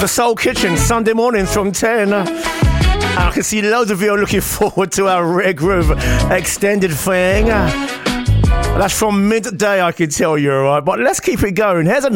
to Soul Kitchen, Sunday mornings from 10. I can see loads of you are looking forward to our Rare Groove extended thing. That's from midday, I can tell you, alright? But let's keep it going. Here's another